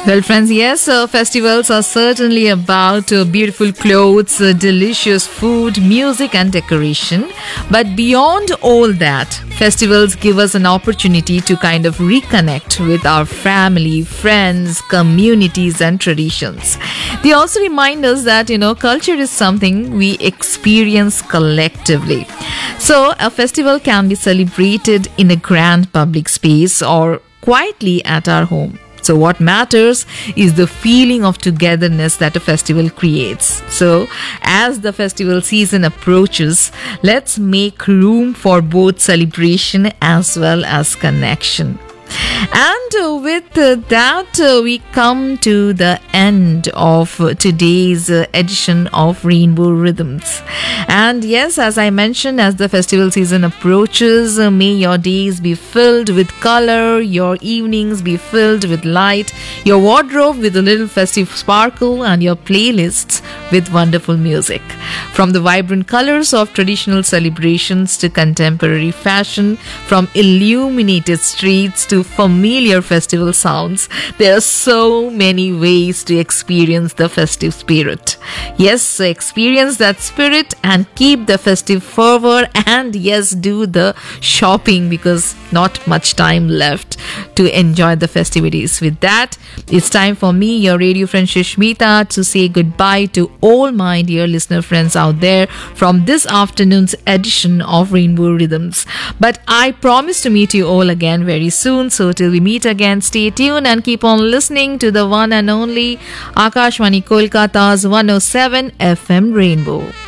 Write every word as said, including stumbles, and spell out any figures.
Well, friends, yes, uh, festivals are certainly about uh, beautiful clothes, uh, delicious food, music, and decoration. But beyond all that, festivals give us an opportunity to kind of reconnect with our family, friends, communities, and traditions. They also remind us that, you know, culture is something we experience collectively. So, a festival can be celebrated in a grand public space or quietly at our home. So what matters is the feeling of togetherness that a festival creates. So as the festival season approaches, let's make room for both celebration as well as connection. And uh, with uh, that, uh, we come to the end of uh, today's uh, edition of Rainbow Rhythms. And yes, as I mentioned, as the festival season approaches, uh, may your days be filled with color, your evenings be filled with light, your wardrobe with a little festive sparkle, and your playlists with wonderful music. From the vibrant colors of traditional celebrations to contemporary fashion, from illuminated streets to familiar festival sounds, there are so many ways to experience the festive spirit. Yes, so experience that spirit and keep the festive fervor, and yes, do the shopping because not much time left to enjoy the festivities. With that, it's time for me, your radio friend Shishmita, to say goodbye to all my dear listener friends out there from this afternoon's edition of Rainbow Rhythms. But I promise to meet you all again very soon. So till we meet again, stay tuned and keep on listening to the one and only Akashvani Kolkata's one oh seven F M Rainbow.